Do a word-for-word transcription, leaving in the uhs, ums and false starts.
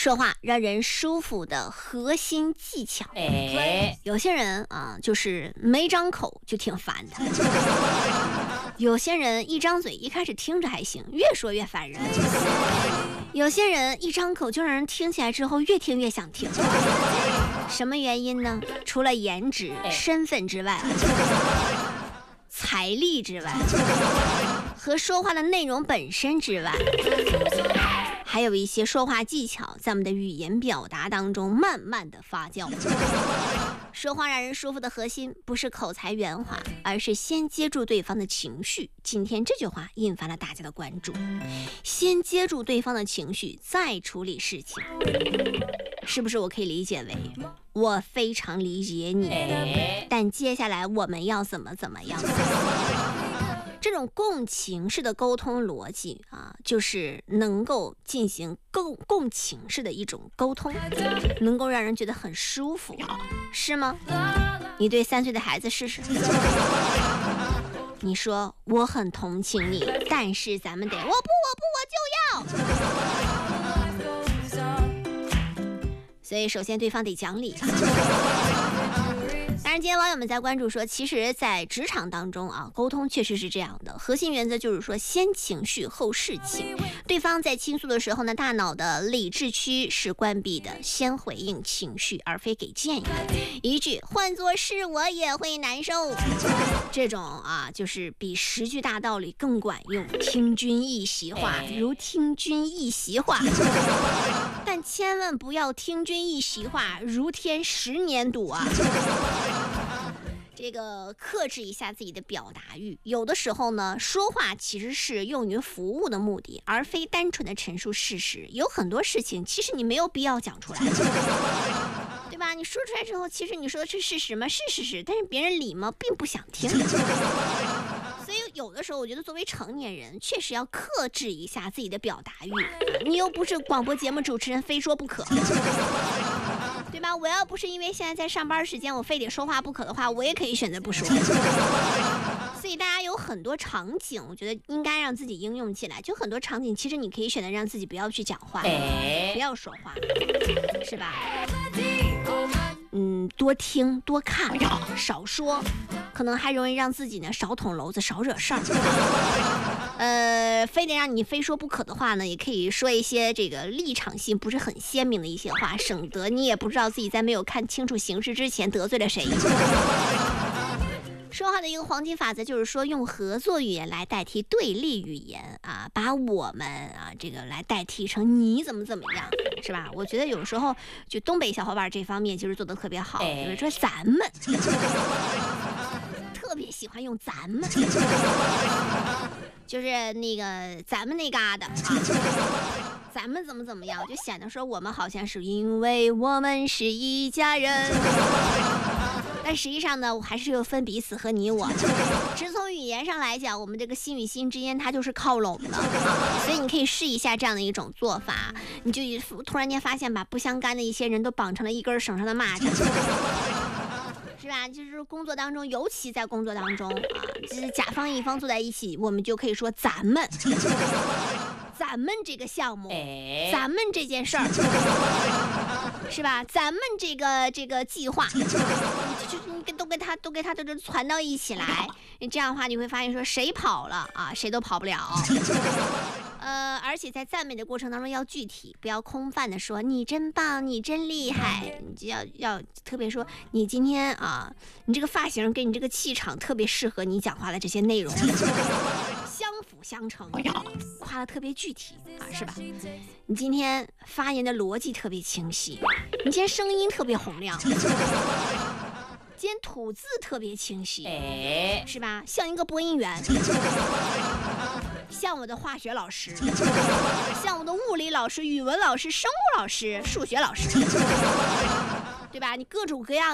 说话让人舒服的核心技巧。 哎， 有些人啊，就是没张口就挺烦的；有些人一张嘴，一开始听着还行，越说越烦人；有些人一张口就让人听起来之后越听越想听。什么原因呢？除了颜值、身份之外，财力之外，和说话的内容本身之外，还有一些说话技巧在我们的语言表达当中慢慢的发酵。说话让人舒服的核心不是口才圆滑，而是先接住对方的情绪。今天这句话引发了大家的关注，先接住对方的情绪，再处理事情。是不是我可以理解为我非常理解你，但接下来我们要怎么怎么样？这种共情式的沟通逻辑啊，就是能够进行共共情式的一种沟通，能够让人觉得很舒服，是吗？你对三岁的孩子试试，你说我很同情你，但是咱们得我不我不我就要。所以首先对方得讲理。当然今天网友们在关注说，其实在职场当中啊，沟通确实是这样的，核心原则就是说先情绪后事情。对方在倾诉的时候呢，大脑的理智区是关闭的，先回应情绪而非给建议。一句换作是我也会难受，这种啊就是比十句大道理更管用。听君一席话如听君一席话，但千万不要听君一席话如添十年堵啊。这个克制一下自己的表达欲，有的时候呢，说话其实是用于服务的目的，而非单纯的陈述事实。有很多事情其实你没有必要讲出来，对吧？你说出来之后，其实你说的是事实吗？是事实，但是别人理吗？并不想听。所以有的时候我觉得作为成年人确实要克制一下自己的表达欲，你又不是广播节目主持人非说不可，对吧？我要不是因为现在在上班时间我非得说话不可的话，我也可以选择不说。所以大家有很多场景我觉得应该让自己应用起来，就很多场景其实你可以选择让自己不要去讲话，不要说话，是吧？嗯，多听多看少说，可能还容易让自己呢少捅娄子少惹事儿。呃，非得让你非说不可的话呢，也可以说一些这个立场性不是很鲜明的一些话，省得你也不知道自己在没有看清楚形势之前得罪了谁。说话的一个黄金法则就是说，用合作语言来代替对立语言啊，把我们啊这个来代替成你怎么怎么样，是吧？我觉得有时候就东北小伙伴这方面就是做得特别好，比如说咱们特别喜欢用咱们，就是那个咱们那嘎达啊，咱们怎么怎么样，就显得说我们好像是因为我们是一家人。但实际上呢，我还是有分彼此和你我的。只从语言上来讲，我们这个心与心之间它就是靠拢的，所以你可以试一下这样的一种做法，你就突然间发现把不相干的一些人都绑成了一根绳上的蚂蚱。是吧？就是工作当中，尤其在工作当中啊，就是甲方乙方坐在一起，我们就可以说咱们咱们这个项目，咱们这件事儿，是吧？咱们这个这个计划，就是你都给他都给他都都攒到一起来，你这样的话你会发现说谁跑了啊，谁都跑不了。呃，而且在赞美的过程当中要具体，不要空泛的说你真棒，你真厉害，你就要要特别说你今天啊，你这个发型跟你这个气场特别适合你讲话的这些内容。相辅相成，夸得特别具体啊，是吧？你今天发言的逻辑特别清晰，你今天声音特别洪亮，今天吐字特别清晰，是吧？像一个播音员，像我的化学老师，像我的物理老师、语文老师、生物老师、数学老师，对吧？你各种各样